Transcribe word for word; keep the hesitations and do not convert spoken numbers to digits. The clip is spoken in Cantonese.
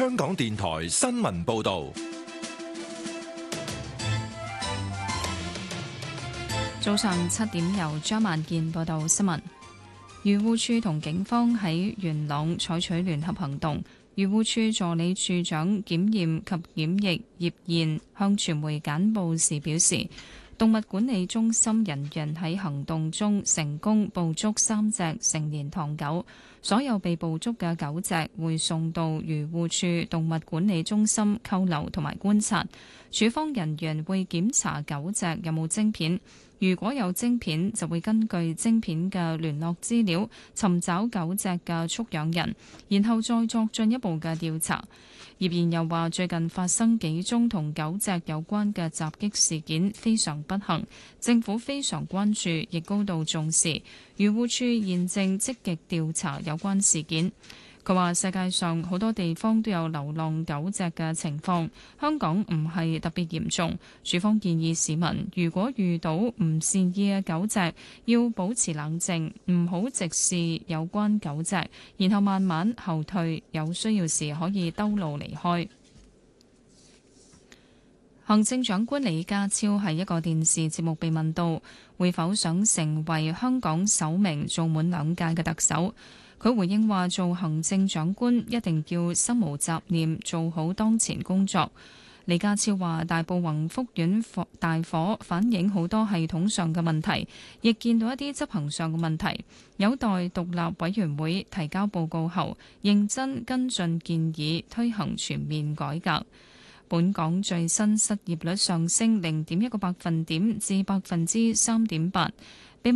香港電台新聞報道。 早上七點，由張萬健報道新聞。漁護署同警方喺元朗採取聯合行動。漁護署助理署長檢驗及檢疫葉燕向傳媒簡報時表示，動物管理中心人員喺行動中成功捕捉三隻成年唐狗，所有被捕捉嘅狗隻會送到漁護署動物管理中心扣留同埋觀察。署方人員會檢查狗隻有冇晶片，如果有晶片，就會根據晶片嘅聯絡資料尋找狗隻嘅畜養人，然後再作進一步嘅調查。葉燕又話，最近發生幾宗同狗隻有關嘅襲擊事件，非常不幸，政府非常關注，亦高度重視。漁護署現正積極調查有關事件。佢話：世界上好多地方都有流浪狗隻嘅情況，香港唔係特別嚴重。署方建議市民如果遇到唔善意嘅狗隻，要保持冷靜，唔好直視有關狗隻，然後慢慢後退，有需要時可以兜路離開。行政長官李家超喺一個電視節目被問到會否想成為香港首名做滿兩屆嘅特首。佢回應話：做行政長官一定要心無雜念，做好當前工作。李家超話：大埔宏福苑大火反映好多系統上嘅問題，亦見到一啲執行上嘅問題，有待獨立委員會提交報告後，認真跟進建議，推行全面改革。本港最新失業率上升零點一個百分點至百分之三點八。